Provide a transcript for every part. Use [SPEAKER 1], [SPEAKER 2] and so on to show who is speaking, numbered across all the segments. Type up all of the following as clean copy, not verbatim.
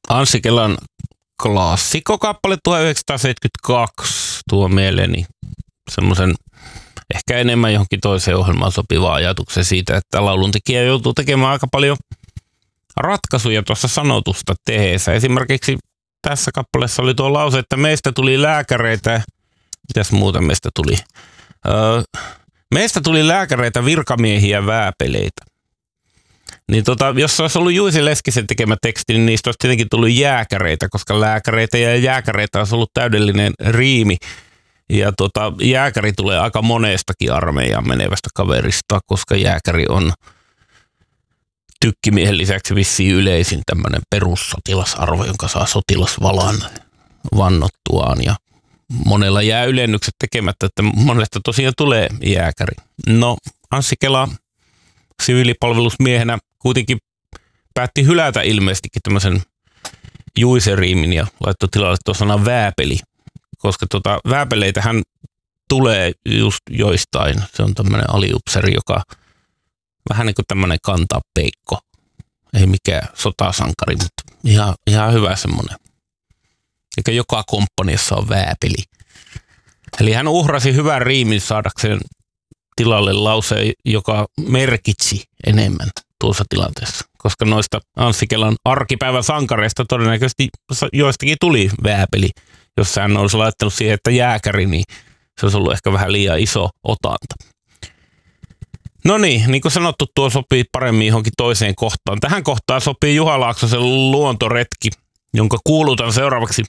[SPEAKER 1] Anssi Kelan klassikkokappale 1972 tuo mieleeni semmoisen ehkä enemmän johonkin toiseen ohjelmaan sopivaa ajatuksen siitä, että lauluntekijä joutuu tekemään aika paljon ratkaisuja tuossa sanotusta teheessä. Esimerkiksi tässä kappaleessa oli tuo lause, että meistä tuli lääkäreitä, mitäs muuta meistä tuli? Meistä tuli lääkäreitä, virkamiehiä, vääpeleitä. Niin jos olisi ollut Juizi Leskisen tekemä teksti, niin niistä olisi tietenkin tullut jääkäreitä, koska lääkäreitä ja jääkäreitä olisi ollut täydellinen riimi. Ja jääkäri tulee aika monestakin armeijaan menevästä kaverista, koska jääkäri on tykkimiehen lisäksi vissiin yleisin tämmöinen perussotilasarvo, jonka saa sotilasvalan vannottuaan. Ja monella jää ylennykset tekemättä, että monesta tosiaan tulee jääkäri. No, Anssi Kela siviilipalvelusmiehenä kuitenkin päätti hylätä ilmeisestikin tämmöisen juiseriimin ja laittoi tilalle tuon sanan vääpeli, koska vääpeleitähän tulee just joistain. Se on tämmöinen aliupseri, joka vähän niin kuin tämmöinen kantapeikko. Ei mikään sotasankari, mutta ihan hyvä semmoinen. Eikä joka komppaniassa on vääpeli. Eli hän uhrasi hyvän riimin saadakseen tilalle lauseen, joka merkitsi enemmän tuossa tilanteessa. Koska noista Anssi Kelan arkipäivän sankareista todennäköisesti joistakin tuli vääpeli. Jos hän olisi laittanut siihen, että jääkäri, niin se olisi ollut ehkä vähän liian iso otanta. No niin kuin sanottu, tuo sopii paremmin johonkin toiseen kohtaan. Tähän kohtaan sopii Juha Laaksosen luontoretki, jonka kuulutan seuraavaksi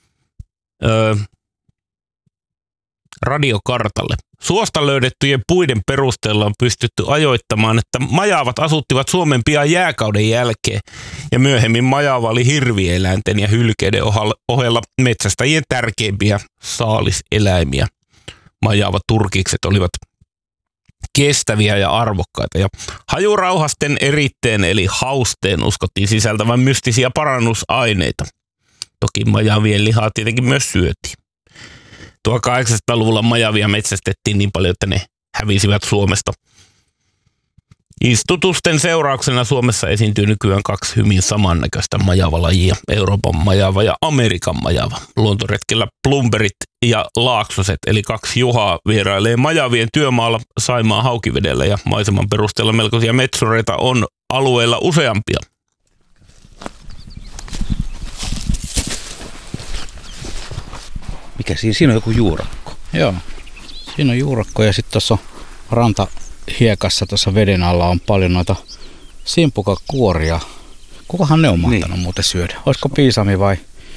[SPEAKER 1] radiokartalle. Suosta löydettyjen puiden perusteella on pystytty ajoittamaan, että majavat asuttivat Suomen pian jääkauden jälkeen, ja myöhemmin majava oli hirvieläinten ja hylkeiden ohella metsästäjien tärkeimpiä saaliseläimiä. Majavat turkikset olivat kestäviä ja arvokkaita, ja hajurauhasten eritteen eli hausteen uskottiin sisältävän mystisiä parannusaineita. Toki majavien lihaa tietenkin myös syötiin. 1800-luvulla majavia metsästettiin niin paljon, että ne hävisivät Suomesta. Istutusten seurauksena Suomessa esiintyy nykyään 2 hyvin samannäköistä majavalajia, Euroopan majava ja Amerikan majava. Luontoretkellä Plumberit ja Laaksoset, eli 2 Juhaa, vierailee majavien työmaalla Saimaan Haukivedellä, ja maiseman perusteella melkoisia metsureita on alueella useampia.
[SPEAKER 2] Mikä siinä on joku juurakko?
[SPEAKER 3] Joo, siinä on juurakko ja sitten tuossa rantahiekassa tuossa veden alla on paljon noita simpukakuoria. Kukahan ne on mahtanut muuten syödä? Olisiko piisami vai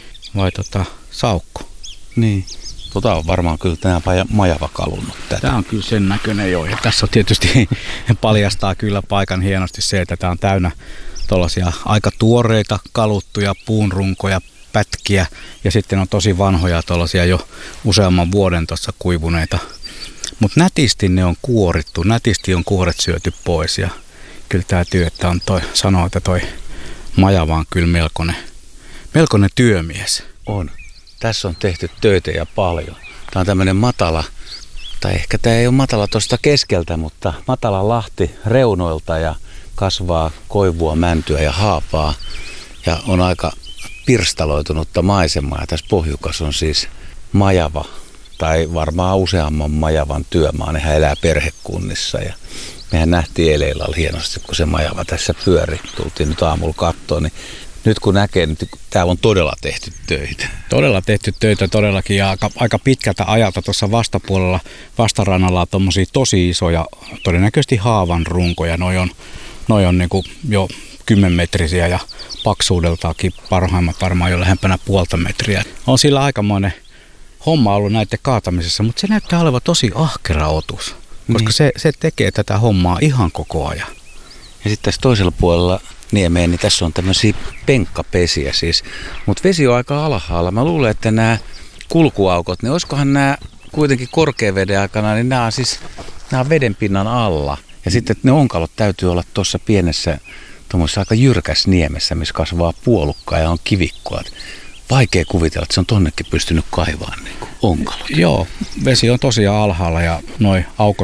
[SPEAKER 3] saukko?
[SPEAKER 2] Niin, on varmaan kyllä tänään majava kalunnut tätä.
[SPEAKER 3] Tämä on kyllä sen näköinen joo, ja tässä on tietysti paljastaa kyllä paikan hienosti se, että tämä on täynnä tuollaisia aika tuoreita kaluttuja puunrunkoja, pätkiä, ja sitten on tosi vanhoja tuollaisia jo useamman vuoden tuossa kuivuneita. Mutta nätisti ne on kuorittu, nätisti on kuoret syöty pois, ja kyllä täytyy, että on sanoo, että toi majava on kyllä melkoinen työmies.
[SPEAKER 2] On. Tässä on tehty töitä ja paljon. Tämä on tämmöinen matala, tai ehkä tämä ei ole matala tuosta keskeltä, mutta matala lahti reunoilta ja kasvaa koivua, mäntyä ja haapaa, ja on aika pirstaloitunutta maisemaa. Ja tässä pohjukassa on siis majava, tai varmaan useamman majavan työmaa. Nehän elää perhekunnissa, ja mehän nähtiin eilen illalla hienosti, kun se majava tässä pyöri. Tultiin nyt aamulla kattoon, niin nyt kun näkee, niin täällä on todella tehty töitä. Todella tehty töitä todellakin, ja aika pitkältä ajalta tuossa vastapuolella, vastarannalla on tommosia tosi isoja, todennäköisesti haavan runkoja. Noi on niin kuin jo 10-metrisiä ja paksuudeltaakin parhaimmat varmaan jo lähempänä 0,5 metriä. On sillä aikamoinen homma ollut näiden kaatamisessa, mutta se näyttää olevan tosi ahkera otus, koska se tekee tätä hommaa ihan koko ajan. Ja sitten tässä toisella puolella niemeen, niin tässä on tämmöisiä penkkapesiä siis, mutta vesi on aika alhaalla. Mä luulen, että nämä kulkuaukot, niin olisikohan nämä kuitenkin korkean veden aikana, niin nämä on vedenpinnan alla. Ja sitten ne onkalot täytyy olla tuossa pienessä, tuommoisessa aika jyrkässä niemessä, missä kasvaa puolukkaa ja on kivikkoa. Vaikea kuvitella, että se on tonnekin pystynyt kaivamaan niin onkalot. Joo, vesi on tosiaan alhaalla ja noi aukot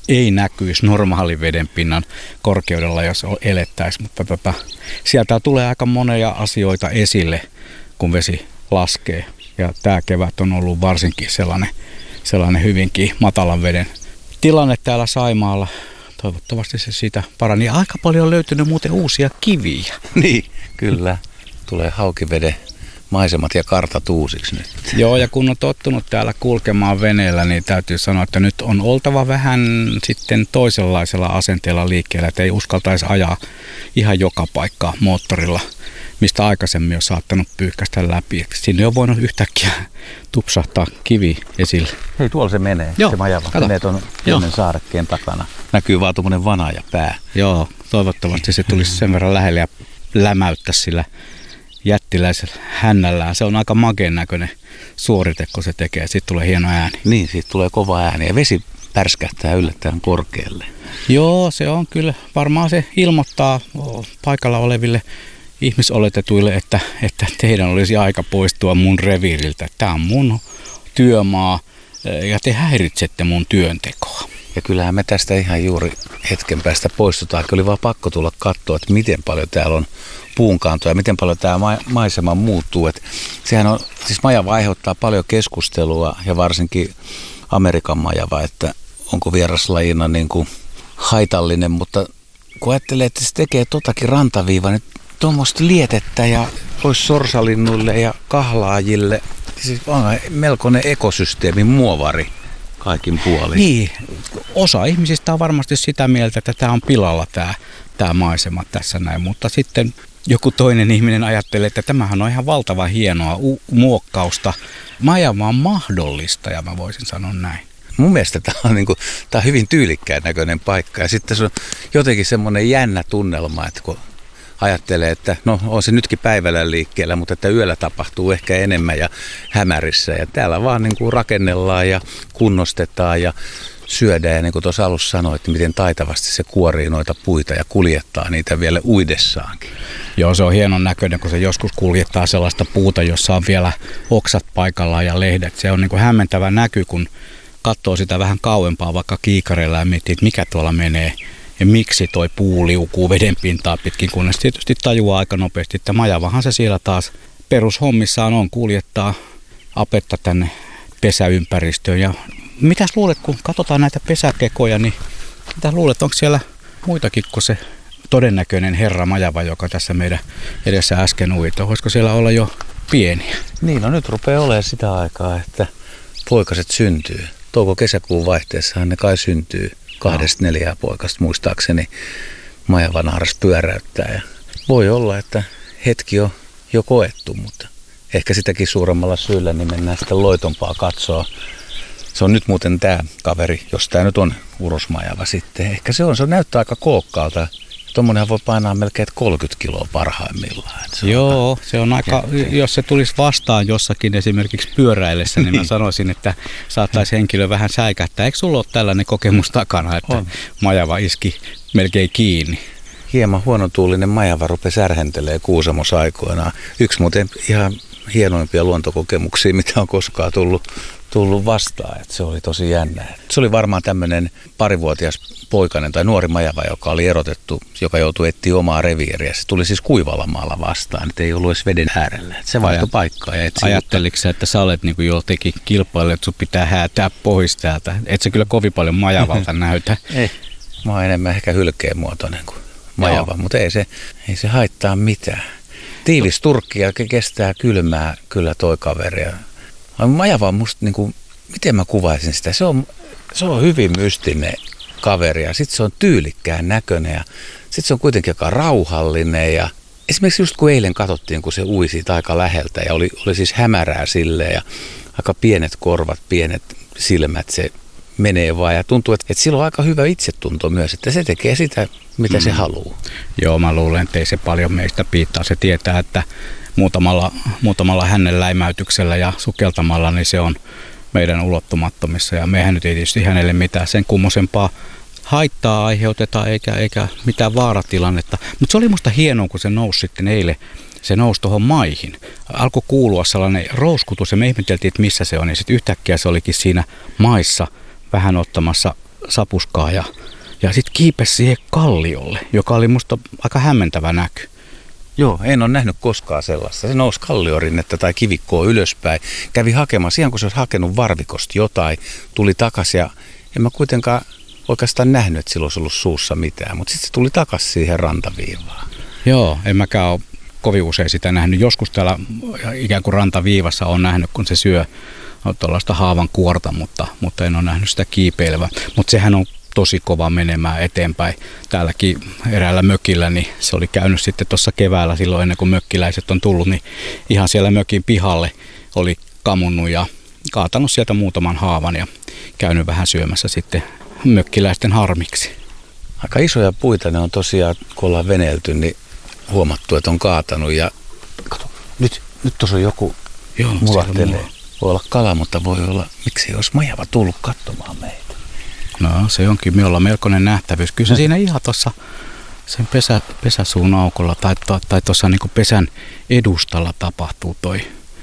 [SPEAKER 3] ei näkyisi normaalin vedenpinnan korkeudella, jos elettäisiin, mutta sieltä tulee aika monia asioita esille, kun vesi laskee. Ja tämä kevät on ollut varsinkin sellainen hyvinkin matalan veden tilanne täällä Saimaalla. Toivottavasti se siitä parani. Aika paljon on löytynyt muuten uusia kiviä.
[SPEAKER 2] Niin, kyllä. Tulee Haukiveden maisemat ja kartat uusiksi nyt.
[SPEAKER 3] Joo, ja kun on tottunut täällä kulkemaan veneellä, niin täytyy sanoa, että nyt on oltava vähän sitten toisenlaisella asenteella liikkeellä, että ei uskaltaisi ajaa ihan joka paikkaa moottorilla, mistä aikaisemmin on saattanut pyyhkäistä läpi. Sinne on voinut yhtäkkiä tupsahtaa kivi esille.
[SPEAKER 2] Hei, tuolla se menee,
[SPEAKER 3] Joo,
[SPEAKER 2] se majava.
[SPEAKER 3] kato.
[SPEAKER 2] Menee tuon pienen saarekkeen takana. Näkyy vaan tuommoinen vanaja pää.
[SPEAKER 3] Joo, toivottavasti se tulisi sen verran lähelle ja lämäyttäisi sillä jättiläisellä hännällään. Se on aika makeen näköinen suorite, kun se tekee. Siitä tulee hieno ääni.
[SPEAKER 2] Niin, siitä tulee kova ääni ja vesi pärskähtää yllättäen korkealle.
[SPEAKER 3] Joo, se on kyllä. Varmaan se ilmoittaa paikalla oleville ihmisoletetuille, että teidän olisi aika poistua mun reviiriltä. Tämä on mun työmaa ja te häiritsette mun työntekoa.
[SPEAKER 2] Ja kyllähän me tästä ihan juuri hetken päästä poistutaan. Oli vaan pakko tulla katsoa, että miten paljon täällä on puunkantoja ja miten paljon tämä maisema muuttuu. Että sehän on, siis majava aiheuttaa paljon keskustelua ja varsinkin Amerikan majava, että onko vieraslajina niin kuin haitallinen, mutta kun ajattelee, että se tekee totakin rantaviivaa, niin tuommoista lietettä ja olisi sorsalinnuille ja kahlaajille. Siis on melkoinen ekosysteemin muovari kaikin puolin.
[SPEAKER 3] Niin, osa ihmisistä on varmasti sitä mieltä, että tämä on pilalla tämä maisema tässä näin, mutta sitten joku toinen ihminen ajattelee, että tämähän on ihan valtavan hienoa muokkausta. Majava on mahdollista ja mä voisin sanoa näin.
[SPEAKER 2] Mun mielestä tämä on hyvin tyylikkään näköinen paikka ja sitten se on jotenkin semmoinen jännä tunnelma, että kun ajattelee, että no on se nytkin päivällä liikkeellä, mutta että yöllä tapahtuu ehkä enemmän ja hämärissä ja täällä vaan niin kuin rakennellaan ja kunnostetaan ja syödään ja niin kuin tuossa alussa sanoit, että miten taitavasti se kuorii noita puita ja kuljettaa niitä vielä uidessaankin.
[SPEAKER 3] Joo, se on hienon näköinen, kun se joskus kuljettaa sellaista puuta, jossa on vielä oksat paikallaan ja lehdet. Se on niin kuin hämmentävä näky, kun katsoo sitä vähän kauempaa vaikka kiikareilla ja miettii, että mikä tuolla menee. Ja miksi toi puu liukuu vedenpintaa pitkin, kunnes tietysti tajuaa aika nopeasti, että majavahan se siellä taas perushommissaan on, kuljettaa apetta tänne pesäympäristöön. Ja mitäs luulet, kun katsotaan näitä pesäkekoja, niin mitä luulet, onko siellä muitakin kuin se todennäköinen herra majava, joka tässä meidän edessä äsken uitoi? Voisiko siellä olla jo pieniä?
[SPEAKER 2] Niin, no nyt rupeaa olemaan sitä aikaa, että poikaset syntyy. Touko-kesäkuun vaihteessahan ne kai syntyy. 2-4 poikasta muistaakseni majavanaaras pyöräyttää. Ja voi olla, että hetki on jo koettu, mutta ehkä sitäkin suuremmalla syyllä niin mennään sitten loitompaa katsoa. Se on nyt muuten tämä kaveri, jos tämä nyt on urosmajava sitten. Ehkä se näyttää aika kookkaalta. Tuommoinenhan voi painaa melkein 30 kiloa parhaimmillaan.
[SPEAKER 3] Joo, se on aika, jos se tulisi vastaan jossakin esimerkiksi pyöräillessä, niin mä sanoisin, että saattaisi henkilö vähän säikähtää. Eikö sulla ole tällainen kokemus takana, että majava iski melkein kiinni?
[SPEAKER 2] Hieman huonotuulinen majava rupesi särhentelee Kuusamossa aikoinaan. Yksi muuten ihan hienoimpia luontokokemuksia, mitä on koskaan tullut vastaan. Että se oli tosi jännä. Se oli varmaan tämmöinen parivuotias poikainen tai nuori majava, joka oli erotettu, joka joutui etsiä omaa reviiriä. Se tuli siis Kuivalamaalla vastaan, että ei ollut edes veden äärellä. Että se vaihtoi paikkaa.
[SPEAKER 3] Ajatteliko sä, että sä olet niin kuin jotenkin kilpailija, että sun pitää häätää pois täältä? Et sä kyllä kovin paljon majavalta näytä.
[SPEAKER 2] Ei, mä oon enemmän ehkä hylkeen muotoinen kuin majava, mutta ei se haittaa mitään. Tiivis turkki ja kestää kylmää kyllä toi kaveri. Majava on musta, niin kuin, miten mä kuvaisin sitä, se on hyvin mystinen kaveri ja sitten se on tyylikkään näköinen ja sitten se on kuitenkin aika rauhallinen ja esimerkiksi just kun eilen katsottiin, kun se ui siitä aika läheltä ja oli siis hämärää silleen ja aika pienet korvat, pienet silmät, se menee vaan ja tuntuu, että sillä on aika hyvä itsetunto myös, että se tekee sitä, mitä se haluaa.
[SPEAKER 3] Joo, mä luulen, että ei se paljon meistä piittaa. Se tietää, että muutamalla hänen läimäytyksellä ja sukeltamalla, niin se on meidän ulottumattomissa. Ja mehän nyt ei tietysti hänelle mitään sen kummosempaa haittaa aiheuteta eikä mitään vaaratilannetta. Mutta se oli musta hienoa, kun se nousi sitten eilen. Se nousi tuohon maihin. Alkoi kuulua sellainen rouskutus ja me ihmeteltiin, että missä se on. Ja sitten yhtäkkiä se olikin siinä maissa vähän ottamassa sapuskaa ja sitten kiipesi siihen kalliolle, joka oli musta aika hämmentävä näky.
[SPEAKER 2] Joo, en ole nähnyt koskaan sellaista. Se nousi kalliorinnetta tai kivikkoa ylöspäin. Kävi hakemassa, ihan kun se olisi hakenut varvikosta jotain, tuli takaisin ja en mä kuitenkaan oikeastaan nähnyt, että sillä olisi ollut suussa mitään. Mutta sitten se tuli takaisin siihen rantaviivaan.
[SPEAKER 3] Joo, en mäkään ole kovin usein sitä nähnyt. Joskus täällä ikään kuin rantaviivassa on nähnyt, kun se syö tuollaista haavan kuorta, mutta en ole nähnyt sitä kiipeilevää. Mutta sehän on tosi kova menemään eteenpäin. Täälläkin eräällä mökillä, niin se oli käynyt sitten tuossa keväällä silloin ennen kuin mökkiläiset on tullut, niin ihan siellä mökin pihalle oli kamunnut ja kaatanut sieltä muutaman haavan ja käynyt vähän syömässä sitten mökkiläisten harmiksi.
[SPEAKER 2] Aika isoja puita ne on tosiaan, kun ollaan veneilty, niin huomattu, että on kaatanut ja kato, nyt tuossa on joku mulahtelee. Voi olla kala, mutta voi olla, miksei olisi majava tullut katsomaan meitä.
[SPEAKER 3] No se onkin, me ollaan melkoinen nähtävyys. Kyllä se siinä ihan tuossa sen pesäsuun aukolla tai tuossa niinku pesän edustalla tapahtuu toi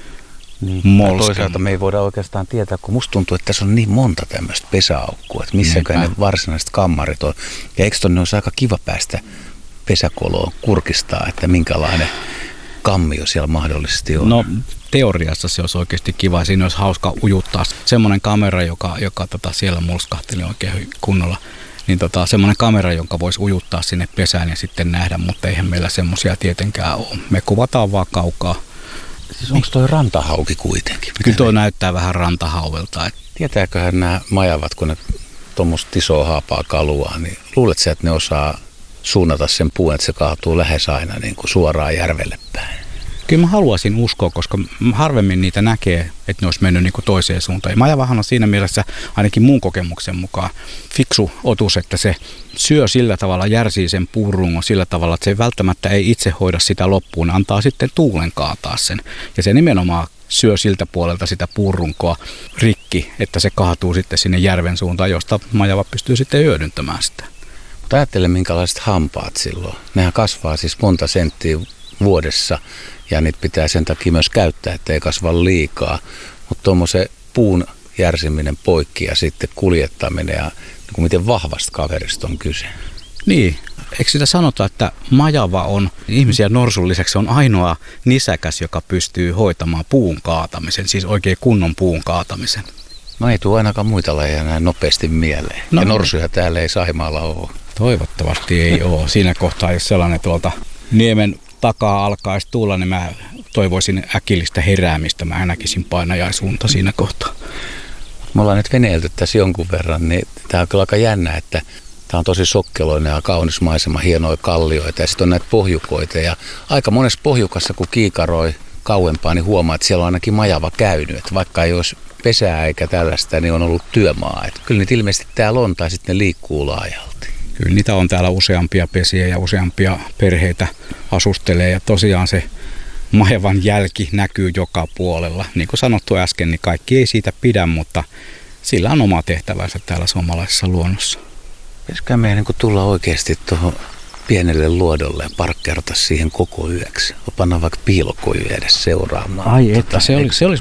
[SPEAKER 3] molskan.
[SPEAKER 2] Toisaalta me ei voida oikeastaan tietää, kun musta tuntuu, että tässä on niin monta tämmöistä pesäaukkua, että missäkään ne varsinaiset kammarit on. Ja eikö tonne olisi aika kiva päästä pesäkoloon kurkistaa, että minkälainen kammio siellä mahdollisesti on?
[SPEAKER 3] No teoriassa se olisi oikeasti kiva. Siinä olisi hauska ujuttaa semmoinen kamera, joka siellä mulskahteli oikein kunnolla. Niin semmoinen kamera, jonka voisi ujuttaa sinne pesään ja sitten nähdä, mutta eihän meillä semmoisia tietenkään ole. Me kuvataan vaan kaukaa.
[SPEAKER 2] Siis onko toi rantahauki kuitenkin?
[SPEAKER 3] Kyllä toi näyttää vähän rantahauvelta.
[SPEAKER 2] Tietääköhän nämä majavat, kun ne tuommoista isoa haapaa kaluaa, niin luuletko että ne osaa suunnata sen puun, että se kaatuu lähes aina niin kuin suoraan järvelle päin?
[SPEAKER 3] Kyllä mä haluaisin uskoa, koska harvemmin niitä näkee, että ne olisi mennyt niin kuin toiseen suuntaan. Ja majavahan on siinä mielessä ainakin mun kokemuksen mukaan fiksu otus, että se syö sillä tavalla, järsii sen puurungon sillä tavalla, että se välttämättä ei itse hoida sitä loppuun, antaa sitten tuulen kaataa sen. Ja se nimenomaan syö siltä puolelta sitä puurunkoa rikki, että se kaatuu sitten sinne järven suuntaan, josta majava pystyy sitten hyödyntämään sitä.
[SPEAKER 2] Mutta ajattele, minkälaiset hampaat silloin. Nehän kasvaa siis monta senttiä vuodessa ja niitä pitää sen takia myös käyttää, ettei kasva liikaa. Mutta tuommoisen puun järsiminen poikki ja sitten kuljettaminen ja niin miten vahvasta kaverista on kyse.
[SPEAKER 3] Niin, eikö sitä sanota, että majava on ihmisiä norsun lisäksi on ainoa nisäkäs, joka pystyy hoitamaan puun kaatamisen, siis oikein kunnon puun kaatamisen?
[SPEAKER 2] No ei tule ainakaan muita lajeja näin nopeasti mieleen. No, ja norsuja täällä ei Saimaalla ole.
[SPEAKER 3] Toivottavasti ei ole. Siinä kohtaa, jos sellainen tuolta niemen takaa alkaisi tulla, niin mä toivoisin äkillistä heräämistä. Mä näkisin painajaisuunta siinä kohtaa.
[SPEAKER 2] Me ollaan nyt veneilty tässä jonkun verran, niin tää on kyllä aika jännä, että tää on tosi sokkeloinen ja kaunis maisema, hienoja kallioita ja sitten on näitä pohjukoita. Ja aika monessa pohjukassa, kun kiikaroi kauempaa, niin huomaa, että siellä on ainakin majava käynyt. Että vaikka ei olisi pesää eikä tällaista, niin on ollut työmaa. Että kyllä niitä ilmeisesti täällä on tai sitten ne liikkuu laajalti.
[SPEAKER 3] Kyllä niitä on täällä useampia pesiä ja useampia perheitä asustelee ja tosiaan se majavan jälki näkyy joka puolella. Niin kuin sanottu äsken, niin kaikki ei siitä pidä, mutta sillä on oma tehtävänsä täällä suomalaisessa luonnossa.
[SPEAKER 2] Pitäisikö meidän niin tulla oikeasti tuohon pienelle luodolle ja parkkeerata siihen koko yöksi? Panna vaikka piilokoju edes seuraamaan.
[SPEAKER 3] Ai että, se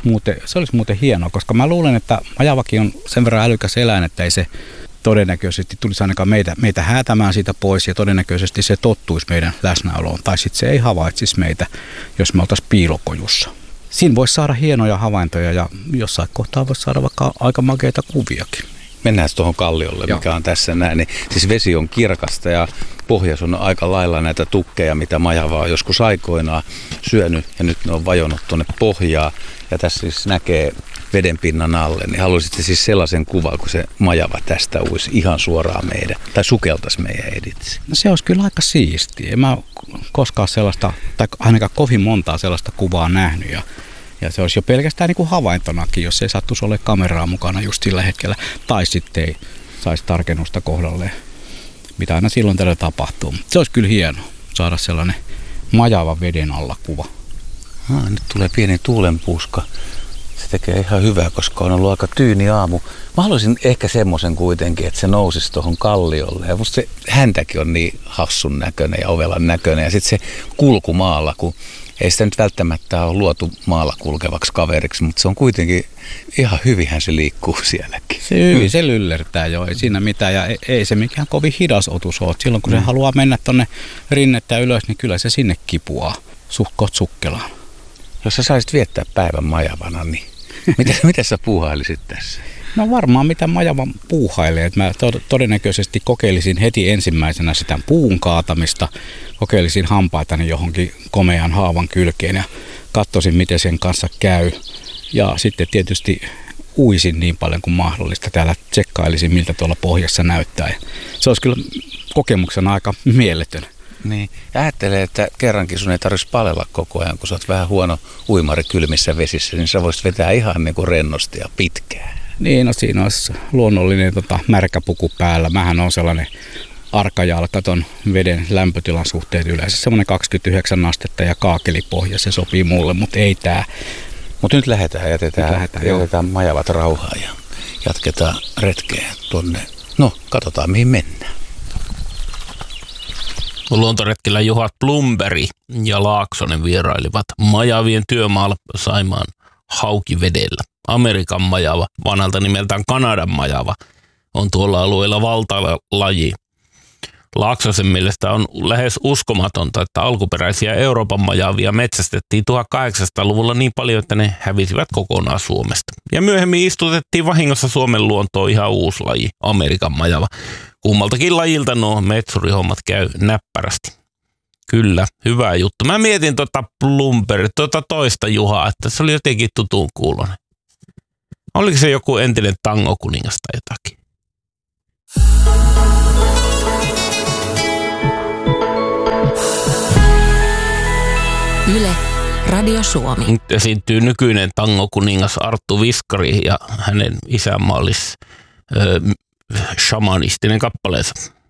[SPEAKER 3] olisi muuten hienoa, koska mä luulen, että majavakin on sen verran älykäs eläin, että ei se todennäköisesti tulisi ainakaan meitä häätämään siitä pois ja todennäköisesti se tottuisi meidän läsnäoloon. Tai sitten se ei havaitsisi meitä, jos me oltaisiin piilokojussa. Siinä voisi saada hienoja havaintoja ja jossain kohtaa voisi saada vaikka aika makeita kuviakin.
[SPEAKER 2] Mennään tuohon kalliolle, mikä on tässä näin. Niin, siis vesi on kirkasta ja pohjassa on aika lailla näitä tukkeja, mitä majava on joskus aikoinaan syönyt. Ja nyt ne on vajonnut tuonne pohjaan. Ja tässä siis näkee vedenpinnan alle. Niin haluaisitte siis sellaisen kuvan, kun se majava tästä uisi ihan suoraan meidän. Tai sukeltaisi meidän editse.
[SPEAKER 3] No se olisi kyllä aika siistiä. En mä koskaan sellaista, tai ainakaan kovin montaa sellaista kuvaa nähnyt. Ja se olisi jo pelkästään niin kuin havaintonakin, jos ei sattuisi ole kameraa mukana just sillä hetkellä. Tai sitten ei saisi tarkennusta kohdalleen, mitä aina silloin tällä tapahtuu. Se olisi kyllä hienoa saada sellainen majava veden alla kuva.
[SPEAKER 2] Nyt tulee pieni tuulenpuuska. Se tekee ihan hyvää, koska on ollut aika tyyni aamu. Mä haluaisin ehkä semmoisen kuitenkin, että se nousisi tuohon kalliolle. Ja musta se häntäkin on niin hassun näköinen ja ovelan näköinen. Ja sitten se kulkumaalla, kun ei sitä nyt välttämättä ole luotu maalla kulkevaksi kaveriksi, mutta se on kuitenkin ihan hyvinhän se liikkuu sielläkin.
[SPEAKER 3] Se lyllertää jo, ei siinä mitään ja ei se mikään kovin hidas otus ole. Silloin kun se haluaa mennä tonne rinnettä ylös, niin kyllä se sinne kipuaa suhkot sukkelaan.
[SPEAKER 2] Jos sä saisit viettää päivän majavana, niin mitä sä puuhailisit tässä?
[SPEAKER 3] No varmaan mitä majava puuhailee. Että mä todennäköisesti kokeilisin heti ensimmäisenä sitä puun kaatamista. Kokeilisin hampaitani johonkin komean haavan kylkeen ja katsoisin miten sen kanssa käy. Ja sitten tietysti uisin niin paljon kuin mahdollista. Täällä tsekkailisin miltä tuolla pohjassa näyttää. Ja se olisi kyllä kokemuksena aika mieletön.
[SPEAKER 2] Niin. Ja ajattelee, että kerrankin sun ei tarvitsisi palella koko ajan, kun sä oot vähän huono uimari kylmissä vesissä, niin sä voisit vetää ihan niin kuin rennosti ja pitkään.
[SPEAKER 3] Niin, no siinä olisi luonnollinen märkäpuku päällä. Mähän on sellainen arkajalkaton veden lämpötilan suhteet yleensä. Semmoinen 29 astetta ja kaakelipohja, se sopii mulle, mutta ei tää.
[SPEAKER 2] Mutta nyt jätetään majavat rauhaan ja jatketaan retkeä tuonne. No, katsotaan mihin mennään.
[SPEAKER 1] Luontoretkellä Juha Blomberg ja Laaksonen vierailivat majavien työmaalla Saimaan Haukivedellä. Amerikan majava, vanhalta nimeltään Kanadan majava, on tuolla alueella valtalaji. Laaksosen mielestä on lähes uskomatonta, että alkuperäisiä Euroopan majavia metsästettiin 1800-luvulla niin paljon, että ne hävisivät kokonaan Suomesta. Ja myöhemmin istutettiin vahingossa Suomen luontoon ihan uusi laji, Amerikan majava. Kummaltakin lajilta nuo metsurihommat käy näppärästi. Kyllä, hyvä juttu. Mä mietin Blomberg, toista Juhaa, että se oli jotenkin tutun kuulonen. Oliko se joku entinen tangokuningas tai jotakin?
[SPEAKER 4] Yle, Radio Suomi.
[SPEAKER 1] Nyt esiintyy nykyinen tangokuningas Arttu Viskari ja hänen isänmaallis shamanistinen kappaleensa.